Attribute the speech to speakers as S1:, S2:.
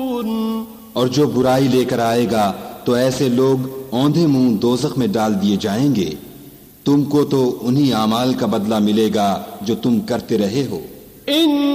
S1: और जो बुराई लेकर आएगा तो ऐसे लोग औंधे मुंह दोज़ख में डाल दिए जाएंगे। तुमको तो उन्हीं आमाल का बदला मिलेगा जो तुम करते रहे हो।